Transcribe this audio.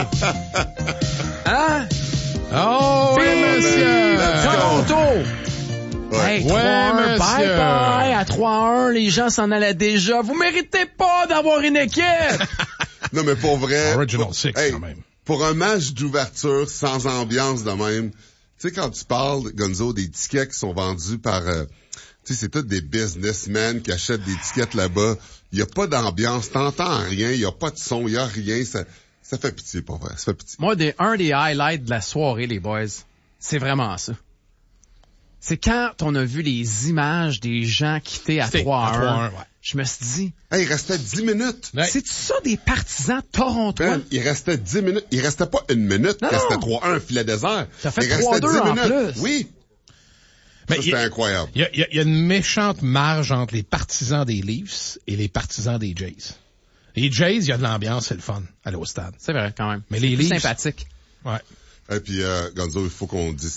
Hein? Oh, oui, monsieur! Toronto! Ouais. Hey, 3-1, Ouais, bye monsieur. bye, à 3-1, les gens s'en allaient déjà. Vous méritez pas d'avoir une équipe! Non, mais pour vrai... Original Six, hey, quand même. Pour un match d'ouverture sans ambiance de même, tu sais, quand tu parles, Gonzo, des tickets qui sont vendus par... tu sais, c'est tous des businessmen qui achètent des tickets là-bas. Il y a pas d'ambiance, t'entends rien, il y a pas de son, il y a rien. Ça fait pitié, pour vrai. Ça fait pitié. Moi, un des highlights de la soirée, les boys, c'est vraiment ça. C'est quand on a vu les images des gens quitter à 3-1. Ouais. Je me suis dit, Hey, il restait 10 minutes. Ouais. c'est-tu ça des partisans torontois? Ben, il restait 10 minutes. Il restait pas une minute. Non, Il restait non. 3-1, filet désert. Ça fait il restait 3-2 en plus. Oui. Mais Ça, c'était incroyable. Il y a une méchante marge entre les partisans des Leafs et les partisans des Jays. Les Jays, il y a de l'ambiance, c'est le fun, aller au stade. C'est vrai, quand même. Mais les Plus Leafs... sympathique. Ouais. Et puis, Gonzo, il faut qu'on dise